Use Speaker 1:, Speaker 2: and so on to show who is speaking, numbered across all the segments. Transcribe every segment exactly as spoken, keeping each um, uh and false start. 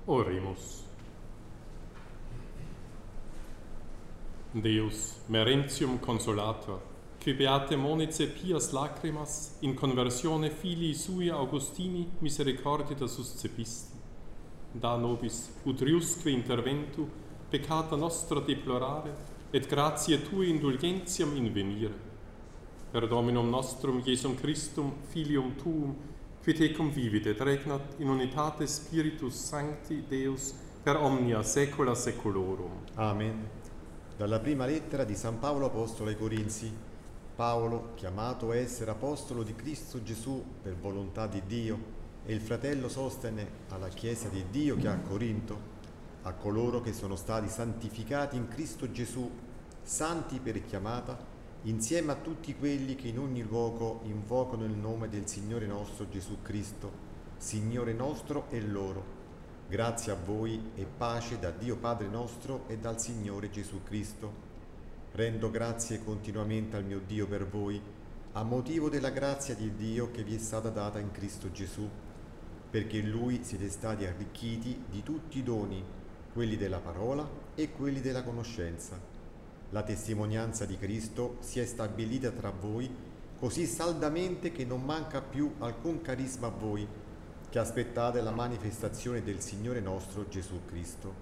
Speaker 1: Oremus. Deus, merentium consolator, qui beate monice pias lacrimas in conversione filii sui Augustini misericordita suscepisti, da nobis utriusque interventu peccata nostra deplorare et gratiae tue indulgentiam invenire. Per Dominum nostrum Iesum Christum, Filium Tuum, qui tecum vivit et regnat in unitate Spiritus Sancti Deus per omnia saecula saeculorum.
Speaker 2: Amen. Dalla prima lettera di San Paolo Apostolo ai Corinzi. Paolo, chiamato a essere apostolo di Cristo Gesù per volontà di Dio, e il fratello Sostene alla Chiesa di Dio che è a Corinto, a coloro che sono stati santificati in Cristo Gesù, santi per chiamata, insieme a tutti quelli che in ogni luogo invocano il nome del Signore nostro Gesù Cristo, Signore nostro e loro. Grazie a voi e pace da Dio Padre nostro e dal Signore Gesù Cristo. Rendo grazie continuamente al mio Dio per voi, a motivo della grazia di Dio che vi è stata data in Cristo Gesù, perché in Lui siete stati arricchiti di tutti i doni, quelli della parola e quelli della conoscenza. La testimonianza di Cristo si è stabilita tra voi così saldamente che non manca più alcun carisma a voi, che aspettate la manifestazione del Signore nostro Gesù Cristo.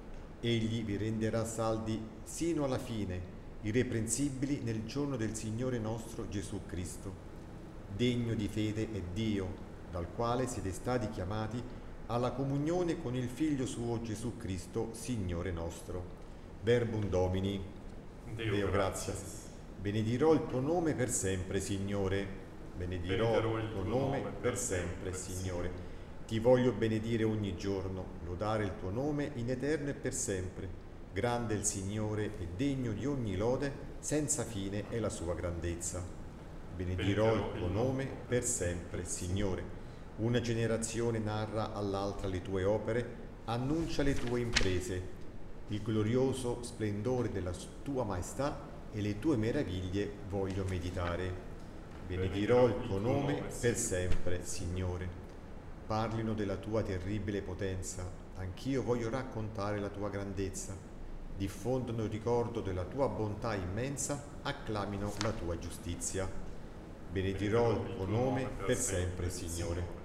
Speaker 2: Egli vi renderà saldi sino alla fine, irreprensibili nel giorno del Signore nostro Gesù Cristo. Degno di fede è Dio, dal quale siete stati chiamati alla comunione con il Figlio suo Gesù Cristo, Signore nostro. Verbum Domini.
Speaker 1: Deo,
Speaker 2: Deo gratias. Benedirò il tuo nome per sempre, Signore. Benedirò il tuo nome per sempre, Signore. Ti voglio benedire ogni giorno, lodare il tuo nome in eterno e per sempre. Grande il Signore e degno di ogni lode, senza fine è la sua grandezza. Benedirò il tuo nome per sempre, Signore. Una generazione narra all'altra le tue opere, annuncia le tue imprese, il glorioso splendore della tua maestà e le tue meraviglie voglio meditare. Benedirò il tuo nome per sempre, Signore. Parlino della tua terribile potenza, anch'io voglio raccontare la tua grandezza. Diffondono il ricordo della tua bontà immensa, acclamino la tua giustizia. Benedirò il tuo nome per sempre, Signore.